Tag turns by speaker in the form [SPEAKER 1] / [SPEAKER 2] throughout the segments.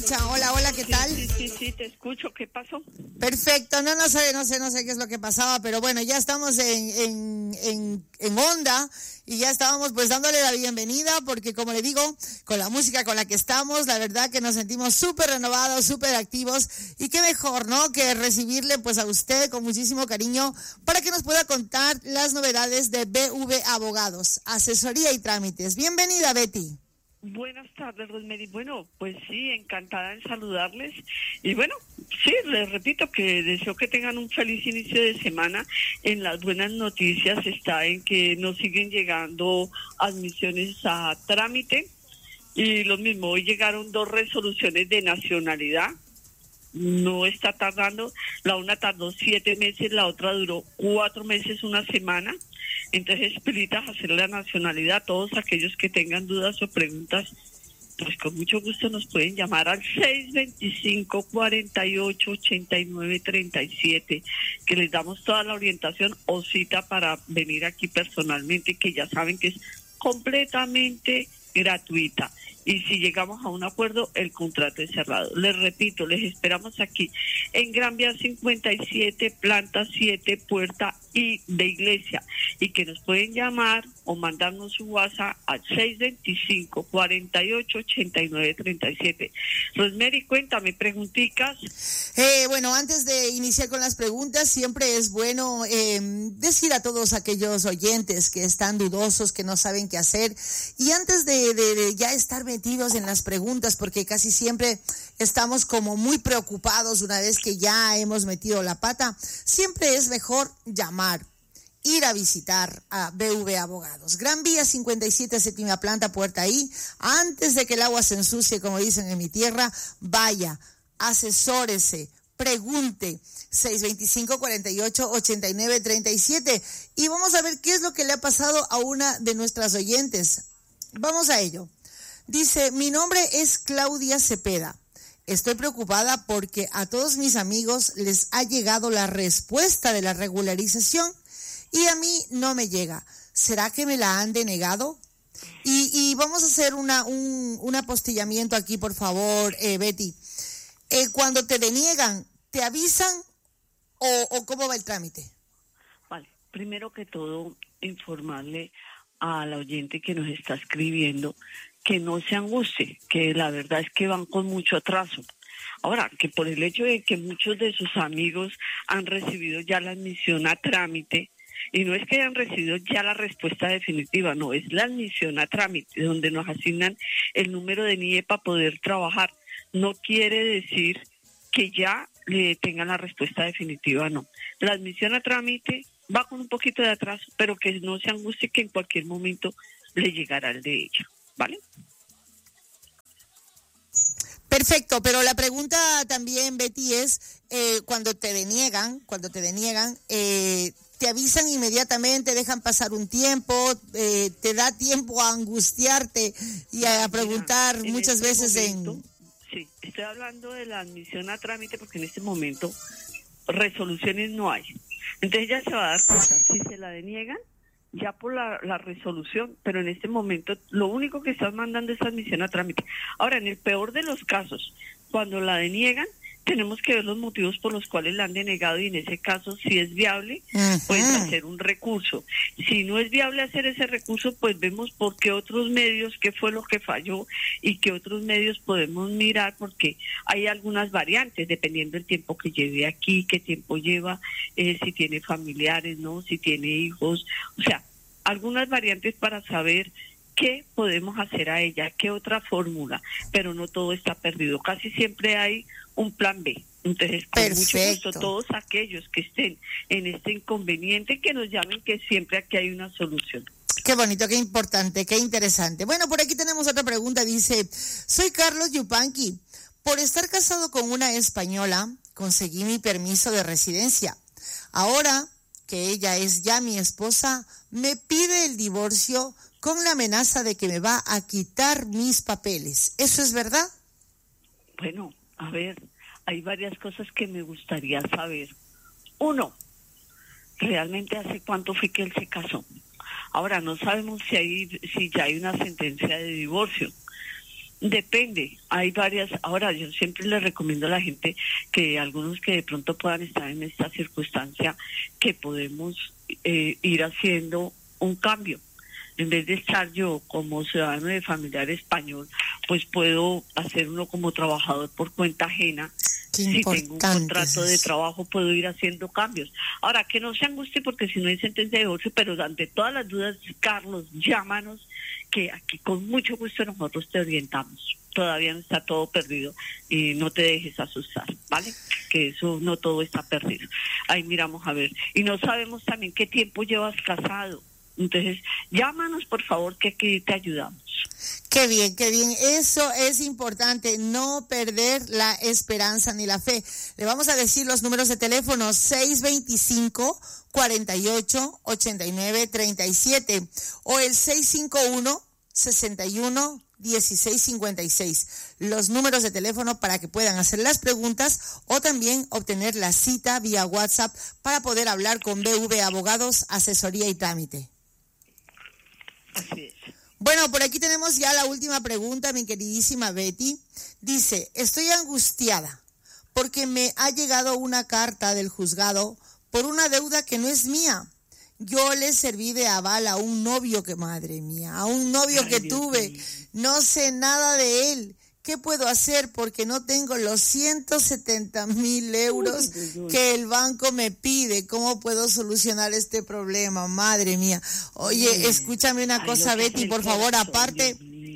[SPEAKER 1] Hola, hola, ¿qué tal?
[SPEAKER 2] Sí, te escucho. ¿Qué pasó?
[SPEAKER 1] Perfecto, no sé qué es lo que pasaba, pero bueno, ya estamos en onda y ya estábamos pues dándole la bienvenida porque, como le digo, con la música con la que estamos, la verdad que nos sentimos súper renovados, súper activos y qué mejor, ¿no?, que recibirle pues a usted con muchísimo cariño para que nos pueda contar las novedades de BV Abogados, asesoría y trámites. Bienvenida, Betty.
[SPEAKER 2] Buenas tardes, Rosemary. Bueno, pues sí, encantada en saludarles. Y bueno, sí, les repito que deseo que tengan un feliz inicio de semana. En las buenas noticias está en que nos siguen llegando admisiones a trámite. Y lo mismo, hoy llegaron 2 resoluciones de nacionalidad. No está tardando, la una tardó 7 meses, la otra duró 4 meses, una semana. Entonces, expeditas hacer la nacionalidad. Todos aquellos que tengan dudas o preguntas, pues con mucho gusto nos pueden llamar al 625-48-89-37, que les damos toda la orientación o cita para venir aquí personalmente, que ya saben que es completamente gratuita. Y si llegamos a un acuerdo, el contrato es cerrado. Les repito, les esperamos aquí en Gran Vía 57, planta 7, puerta I de Iglesia. Y que nos pueden llamar o mandarnos su WhatsApp al 625-48-89-37. Rosemary, cuéntame, pregunticas.
[SPEAKER 1] Bueno, antes de iniciar con las preguntas, siempre es bueno decir a todos aquellos oyentes que están dudosos, que no saben qué hacer, y antes de ya estar metidos en las preguntas, porque casi siempre estamos como muy preocupados una vez que ya hemos metido la pata, siempre es mejor llamar, ir a visitar a BV Abogados. Gran Vía 57, séptima planta, puerta I. Antes de que el agua se ensucie, como dicen en mi tierra, vaya, asesórese, pregunte. 625-48-89-37. Y vamos a ver qué es lo que le ha pasado a una de nuestras oyentes. Vamos a ello. Dice, mi nombre es Claudia Cepeda. Estoy preocupada porque a todos mis amigos les ha llegado la respuesta de la regularización y a mí no me llega. ¿Será que me la han denegado? Y vamos a hacer un apostillamiento aquí, por favor, Betty. Cuando te deniegan, ¿te avisan o cómo va el trámite?
[SPEAKER 2] Vale, primero que todo, informarle a la oyente que nos está escribiendo que no se angustie, que la verdad es que van con mucho atraso. Ahora, que por el hecho de que muchos de sus amigos han recibido ya la admisión a trámite, y no es que hayan recibido ya la respuesta definitiva, no, es la admisión a trámite, donde nos asignan el número de NIE para poder trabajar. No quiere decir que ya le tengan la respuesta definitiva, no. La admisión a trámite va con un poquito de atraso, pero que no se angustie, que en cualquier momento le llegará el de ella, ¿vale?
[SPEAKER 1] Perfecto, pero la pregunta también, Betty, es cuando te deniegan, te avisan inmediatamente, dejan pasar un tiempo, te da tiempo a angustiarte y a preguntar. Mira, muchas veces
[SPEAKER 2] momento, sí, estoy hablando de la admisión a trámite porque en este momento resoluciones no hay. Entonces ya se va a dar cuenta si se la deniegan ya por la resolución, pero en este momento lo único que están mandando es admisión a trámite. Ahora, en el peor de los casos, cuando la deniegan, tenemos que ver los motivos por los cuales la han denegado y en ese caso, si es viable, pues hacer un recurso. Si no es viable hacer ese recurso, pues vemos por qué otros medios, qué fue lo que falló y qué otros medios podemos mirar, porque hay algunas variantes, dependiendo del tiempo que lleve aquí, qué tiempo lleva, si tiene familiares, ¿no? Si tiene hijos, o sea, algunas variantes para saber qué podemos hacer a ella, qué otra fórmula, pero no todo está perdido. Casi siempre hay un plan B. Entonces, con mucho gusto, todos aquellos que estén en este inconveniente, que nos llamen, que siempre aquí hay una solución.
[SPEAKER 1] Qué bonito, qué importante, qué interesante. Bueno, por aquí tenemos otra pregunta. Dice, soy Carlos Yupanqui. Por estar casado con una española, conseguí mi permiso de residencia. Ahora que ella es ya mi esposa, me pide el divorcio con la amenaza de que me va a quitar mis papeles. ¿Eso es verdad?
[SPEAKER 2] Bueno, a ver, hay varias cosas que me gustaría saber. Uno, ¿realmente hace cuánto fue que él se casó? Ahora, no sabemos si ya hay una sentencia de divorcio. Depende, hay varias. Ahora, yo siempre le recomiendo a la gente que algunos que de pronto puedan estar en esta circunstancia, que podemos ir haciendo un cambio. En vez de estar yo como ciudadano de familiar español, pues puedo hacer uno como trabajador por cuenta ajena. Si tengo un contrato de trabajo, puedo ir haciendo cambios. Ahora, que no se angustie porque si no hay sentencia de divorcio, pero ante todas las dudas, Carlos, llámanos, que aquí con mucho gusto nosotros te orientamos. Todavía no está todo perdido y no te dejes asustar, ¿vale? Que eso no todo está perdido. Ahí miramos a ver. Y no sabemos también qué tiempo llevas casado. Entonces, llámanos, por favor, que aquí te ayudamos.
[SPEAKER 1] Qué bien, qué bien. Eso es importante, no perder la esperanza ni la fe. Le vamos a decir los números de teléfono: 625-48-89-37 o el 651-61-1656. Los números de teléfono para que puedan hacer las preguntas o también obtener la cita vía WhatsApp para poder hablar con BV Abogados, Asesoría y Trámite.
[SPEAKER 2] Así es.
[SPEAKER 1] Bueno, por aquí tenemos ya la última pregunta, mi queridísima Betty. Dice: estoy angustiada porque me ha llegado una carta del juzgado por una deuda que no es mía. Yo le serví de aval a un novio que, madre mía, a un novio que tuve. No sé nada de él. ¿Qué puedo hacer? Porque no tengo los 170,000 euros que el banco me pide. ¿Cómo puedo solucionar este problema? Madre mía. Oye, escúchame una cosa, Betty, por favor, aparte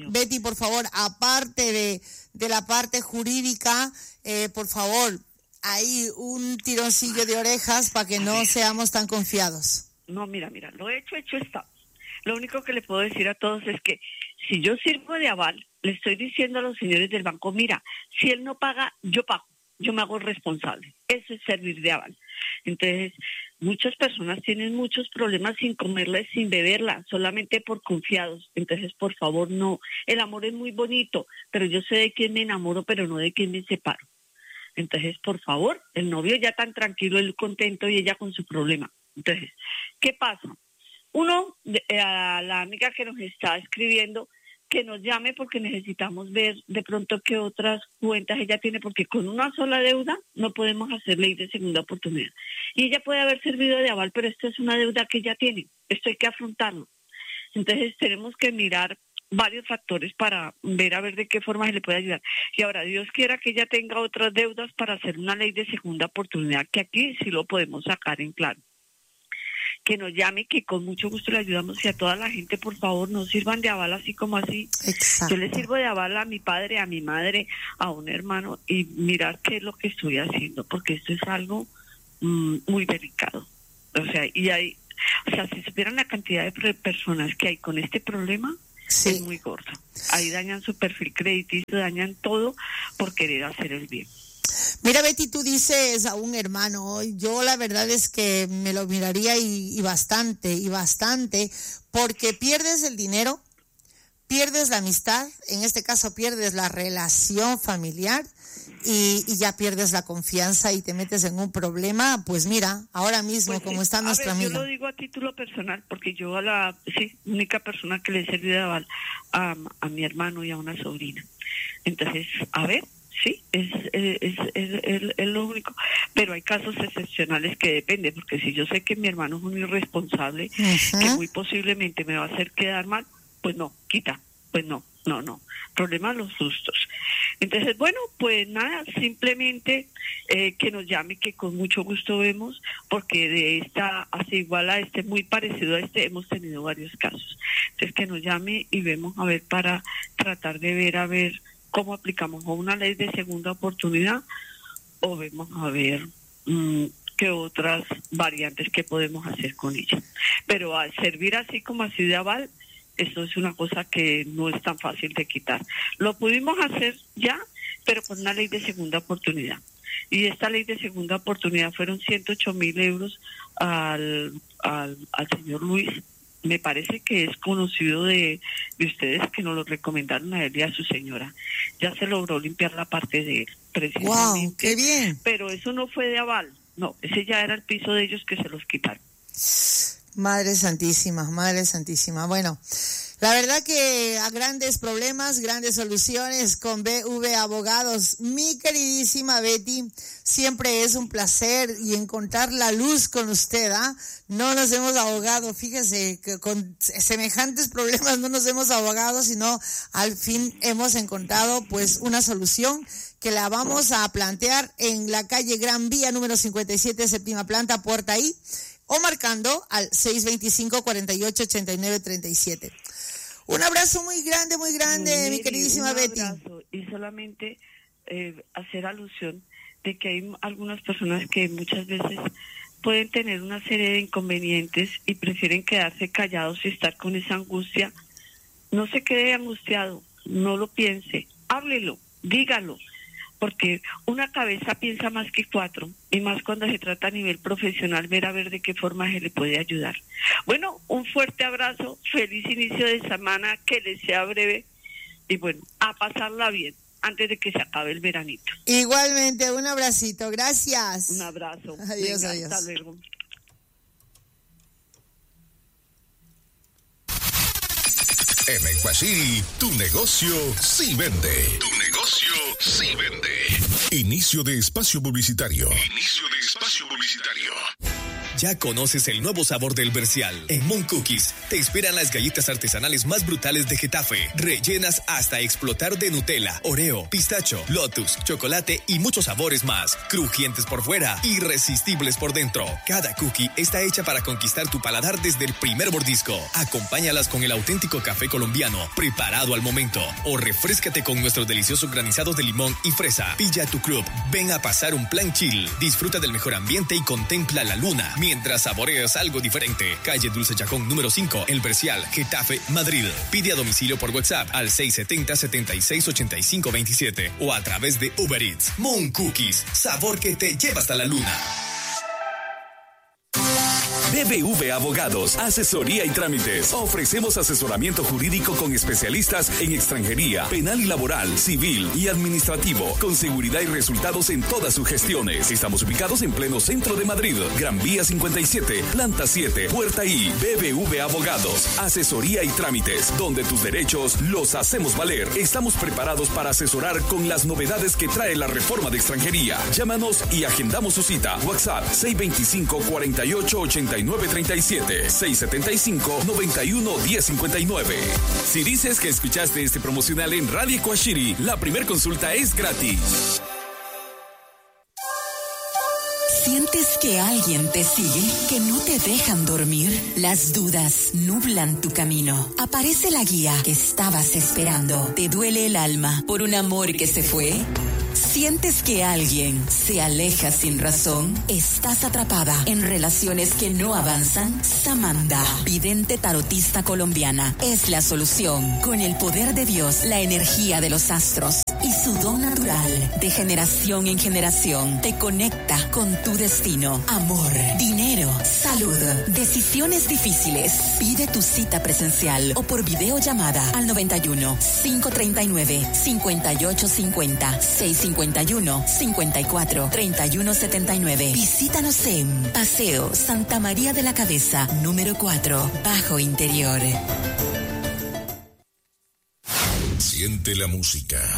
[SPEAKER 1] de la parte jurídica, por favor, hay un tironcillo de orejas para que no seamos tan confiados.
[SPEAKER 2] No, mira, lo hecho está. Lo único que le puedo decir a todos es que si yo sirvo de aval, le estoy diciendo a los señores del banco, mira, si él no paga, yo pago, yo me hago responsable. Eso es servir de aval. Entonces, muchas personas tienen muchos problemas sin comerla y sin beberla, solamente por confiados. Entonces, por favor, no. El amor es muy bonito, pero yo sé de quién me enamoro, pero no de quién me separo. Entonces, por favor, el novio ya tan tranquilo, él contento y ella con su problema. Entonces, ¿qué pasa? Uno, a la amiga que nos está escribiendo, que nos llame porque necesitamos ver de pronto qué otras cuentas ella tiene, porque con una sola deuda no podemos hacer ley de segunda oportunidad. Y ella puede haber servido de aval, pero esta es una deuda que ella tiene. Esto hay que afrontarlo. Entonces tenemos que mirar varios factores para ver a ver de qué forma se le puede ayudar. Y ahora, Dios quiera que ella tenga otras deudas para hacer una ley de segunda oportunidad, que aquí sí lo podemos sacar en claro. Que nos llame, que con mucho gusto le ayudamos, y a toda la gente, por favor, no sirvan de aval así como así.
[SPEAKER 1] Exacto.
[SPEAKER 2] Yo le sirvo de aval a mi padre, a mi madre, a un hermano, y mirar qué es lo que estoy haciendo, porque esto es algo muy delicado. O sea, si supieran la cantidad de personas que hay con este problema, sí, es muy gordo. Ahí dañan su perfil crediticio, dañan todo por querer hacer el bien.
[SPEAKER 1] Mira, Betty, tú dices a un hermano, yo la verdad es que me lo miraría y bastante, porque pierdes el dinero, pierdes la amistad, en este caso pierdes la relación familiar y ya pierdes la confianza y te metes en un problema. Pues mira, ahora mismo, pues como está nuestra amiga.
[SPEAKER 2] Yo lo digo a título personal, porque yo la única persona que le he servido a mi hermano y a una sobrina. Entonces, a ver. Sí, es lo único, pero hay casos excepcionales que depende, porque si yo sé que mi hermano es un irresponsable, que muy posiblemente me va a hacer quedar mal, pues no, problemas los sustos. Entonces, bueno, pues nada, simplemente que nos llame, que con mucho gusto vemos, porque de esta, así igual a este, muy parecido a este, hemos tenido varios casos. Entonces, que nos llame y vemos a ver, para tratar de ver a ver cómo aplicamos una ley de segunda oportunidad, o vemos a ver qué otras variantes que podemos hacer con ella. Pero al servir así como así de aval, eso es una cosa que no es tan fácil de quitar. Lo pudimos hacer ya, pero con una ley de segunda oportunidad. Y esta ley de segunda oportunidad fueron 108,000 euros al señor Luis. Me parece que es conocido de ustedes, que nos lo recomendaron a él y a su señora. Ya se logró limpiar la parte de él, precisamente.
[SPEAKER 1] ¡Wow! ¡Qué bien!
[SPEAKER 2] Pero eso no fue de aval, no, ese ya era el piso de ellos que se los quitaron.
[SPEAKER 1] Madre Santísima, Madre Santísima. Bueno, la verdad que a grandes problemas, grandes soluciones con BV Abogados. Mi queridísima Betty, siempre es un placer y encontrar la luz con usted, ¿ah? No nos hemos ahogado, fíjese que con semejantes problemas no nos hemos ahogado, sino al fin hemos encontrado pues una solución que la vamos a plantear en la calle Gran Vía número 57, séptima planta, puerta I, o marcando al 625-4889-37. Un abrazo muy grande, mi queridísima Betty.
[SPEAKER 2] Un abrazo, y solamente hacer alusión de que hay algunas personas que muchas veces pueden tener una serie de inconvenientes y prefieren quedarse callados y estar con esa angustia. No se quede angustiado, no lo piense, háblelo, dígalo. Porque una cabeza piensa más que cuatro, y más cuando se trata a nivel profesional, ver a ver de qué forma se le puede ayudar. Bueno, un fuerte abrazo, feliz inicio de semana, que les sea breve, y bueno, a pasarla bien, antes de que se acabe el veranito.
[SPEAKER 1] Igualmente, un abracito, gracias.
[SPEAKER 2] Un abrazo.
[SPEAKER 1] Adiós,
[SPEAKER 2] venga,
[SPEAKER 1] adiós.
[SPEAKER 2] Hasta luego.
[SPEAKER 3] En Ecuaciri, tu negocio sí vende. Tu negocio sí vende. Inicio de espacio publicitario.
[SPEAKER 4] Ya conoces el nuevo sabor del Bercial. En Moon Cookies te esperan las galletas artesanales más brutales de Getafe, rellenas hasta explotar de Nutella, Oreo, pistacho, Lotus, chocolate y muchos sabores más. Crujientes por fuera, irresistibles por dentro. Cada cookie está hecha para conquistar tu paladar desde el primer mordisco. Acompáñalas con el auténtico café colombiano, preparado al momento. O refréscate con nuestros deliciosos granizados de limón y fresa. Pilla a tu club, ven a pasar un plan chill. Disfruta del mejor ambiente y contempla la luna mientras saboreas algo diferente. Calle Dulce Chacón número 5, El Bercial, Getafe, Madrid. Pide a domicilio por WhatsApp al 670-7685-27 o a través de Uber Eats. Moon Cookies, sabor que te lleva hasta la luna.
[SPEAKER 5] BBV Abogados, asesoría y trámites. Ofrecemos asesoramiento jurídico con especialistas en extranjería, penal y laboral, civil y administrativo, con seguridad y resultados en todas sus gestiones. Estamos ubicados en pleno centro de Madrid, Gran Vía 57, planta 7, puerta I. BBV Abogados, asesoría y trámites, donde tus derechos los hacemos valer. Estamos preparados para asesorar con las novedades que trae la reforma de extranjería. Llámanos y agendamos su cita. WhatsApp 625-4889-37, 675-91-1059. Si dices que escuchaste este promocional en Radio Ecuaciri, la primer consulta es gratis.
[SPEAKER 6] ¿Sientes que alguien te sigue? ¿Que no te dejan dormir? Las dudas nublan tu camino. Aparece la guía que estabas esperando. ¿Te duele el alma por un amor que se fue? ¿Sientes que alguien se aleja sin razón? ¿Estás atrapada en relaciones que no avanzan? Samanda, vidente tarotista colombiana, es la solución. Con el poder de Dios, la energía de los astros y su don natural, de generación en generación, te conecta con tu destino. Amor, dinero, salud, decisiones difíciles. Pide tu cita presencial o por videollamada al 91 539 5850 651 54 31 79. Visítanos en Paseo Santa María de la Cabeza, número 4, Bajo Interior.
[SPEAKER 3] Siente la música.